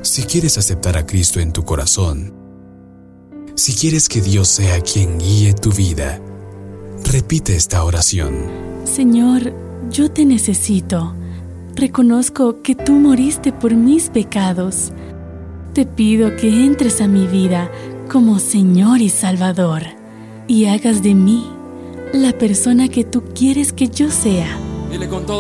Si quieres aceptar a Cristo en tu corazón, si quieres que Dios sea quien guíe tu vida, repite esta oración. Señor, yo te necesito. Reconozco que tú moriste por mis pecados. Te pido que entres a mi vida como Señor y Salvador y hagas de mí la persona que tú quieres que yo sea. Dile con todo.